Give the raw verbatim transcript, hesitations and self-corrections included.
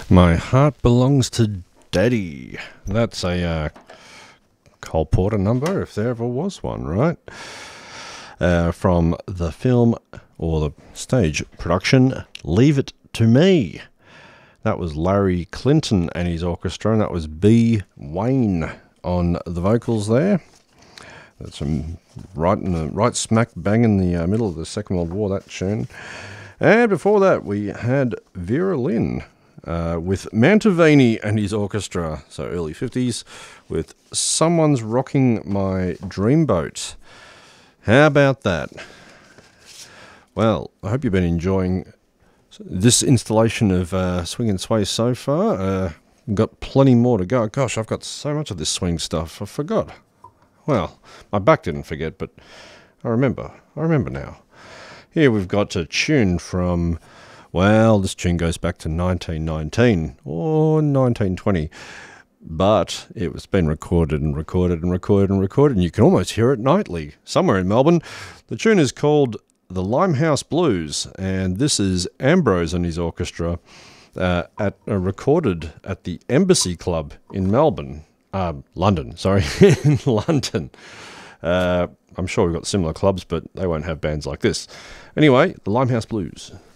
My heart belongs to Daddy. That's a uh, Cole Porter number, if there ever was one, right? Uh, from the film or the stage production, Leave It to Me. That was Larry Clinton and his orchestra, and that was B. Wayne on the vocals there. That's um, right in the right smack bang in the uh, middle of the Second World War, that tune. And before that, we had Vera Lynn uh, with Mantovani and his orchestra, so early fifties, with Someone's Rocking My Dreamboat. How about that? Well, I hope you've been enjoying this installation of uh, Swing and Sway so far. Uh, got plenty more to go. Gosh, I've got so much of this swing stuff, I forgot. Well, my back didn't forget, but I remember. I remember now. Here we've got a tune from, well, this tune goes back to nineteen nineteen or nineteen twenty. But it was been recorded and recorded and recorded and recorded, and you can almost hear it nightly somewhere in Melbourne. The tune is called The Limehouse Blues, and this is Ambrose and his orchestra uh, at uh, recorded at the Embassy Club in Melbourne. Uh, London, sorry, in London. Uh, I'm sure we've got similar clubs, but they won't have bands like this. Anyway, the Limehouse Blues.